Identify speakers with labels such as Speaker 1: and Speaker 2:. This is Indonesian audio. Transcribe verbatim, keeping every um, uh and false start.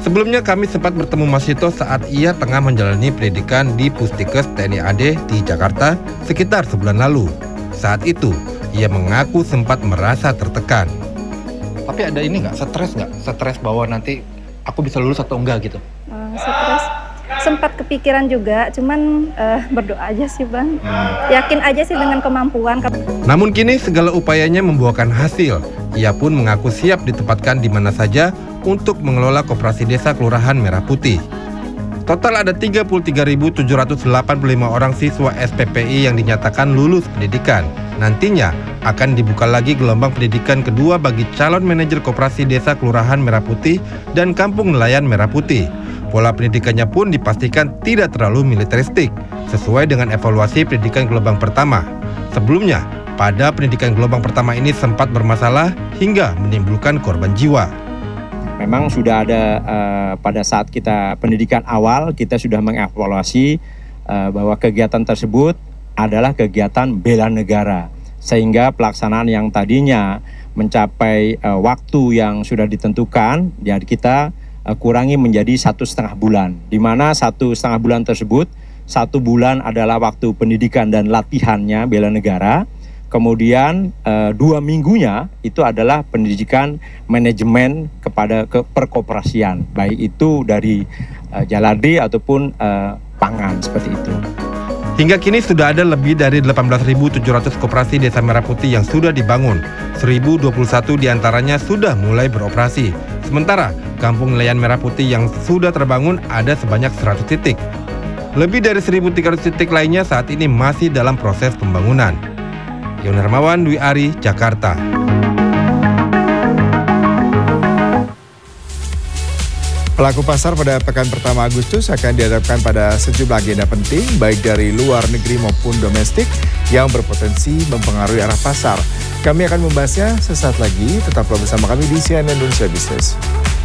Speaker 1: Sebelumnya kami sempat bertemu Mas Sito saat ia tengah menjalani pendidikan di Pusdikes T N I A D di Jakarta sekitar sebulan lalu. Saat itu, ia mengaku sempat merasa tertekan.
Speaker 2: Tapi ada ini nggak, stres nggak? Stres bahwa nanti aku bisa lulus atau enggak gitu?
Speaker 3: Uh, stres, sempat kepikiran juga, cuman uh, berdoa aja sih Bang. Hmm. Yakin aja sih dengan kemampuan.
Speaker 1: Namun kini segala upayanya membuahkan hasil. Ia pun mengaku siap ditempatkan di mana saja untuk mengelola Koperasi Desa Kelurahan Merah Putih. Total ada tiga puluh tiga ribu tujuh ratus delapan puluh lima orang siswa S P P I yang dinyatakan lulus pendidikan. Nantinya akan dibuka lagi gelombang pendidikan kedua bagi calon manajer Koperasi Desa Kelurahan Merah Putih dan Kampung Nelayan Merah Putih. Pola pendidikannya pun dipastikan tidak terlalu militeristik, sesuai dengan evaluasi pendidikan gelombang pertama. Sebelumnya, pada pendidikan gelombang pertama ini sempat bermasalah hingga menimbulkan korban jiwa.
Speaker 4: Memang sudah ada uh, pada saat kita pendidikan awal, kita sudah mengevaluasi uh, bahwa kegiatan tersebut adalah kegiatan bela negara. Sehingga pelaksanaan yang tadinya mencapai uh, waktu yang sudah ditentukan, jadi kita uh, kurangi menjadi satu setengah bulan. Di mana satu setengah bulan tersebut, satu bulan adalah waktu pendidikan dan latihannya bela negara. Kemudian eh, dua minggunya itu adalah pendidikan manajemen kepada ke perkoperasian, baik itu dari eh, Jalardi ataupun eh, pangan seperti itu.
Speaker 1: Hingga kini sudah ada lebih dari delapan belas ribu tujuh ratus koperasi Desa Merah Putih yang sudah dibangun. seribu dua puluh satu diantaranya sudah mulai beroperasi. Sementara Kampung Nelayan Merah Putih yang sudah terbangun ada sebanyak seratus titik. Lebih dari seribu tiga ratus titik lainnya saat ini masih dalam proses pembangunan. Yon Hermawan, Dwi Ari, Jakarta.
Speaker 5: Pelaku pasar pada pekan pertama Agustus akan dihadapkan pada sejumlah agenda penting, baik dari luar negeri maupun domestik, yang berpotensi mempengaruhi arah pasar. Kami akan membahasnya sesaat lagi, tetaplah bersama kami di C N N Indonesia Business.